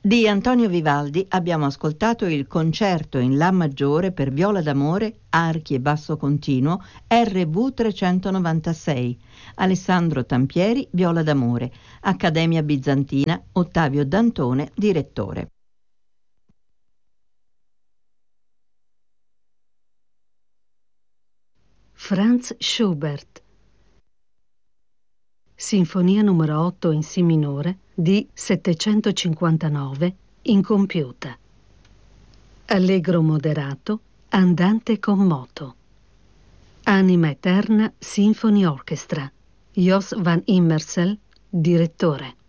Di Antonio Vivaldi abbiamo ascoltato il concerto in La maggiore per viola d'amore, archi e basso continuo, RV 396, Alessandro Tampieri, viola d'amore, Accademia Bizantina, Ottavio Dantone, direttore. Franz Schubert. Sinfonia numero 8 in Si minore di 759, incompiuta. Allegro moderato, andante con moto. Anima Eterna Symphony Orchestra. Jos van Immersel, direttore.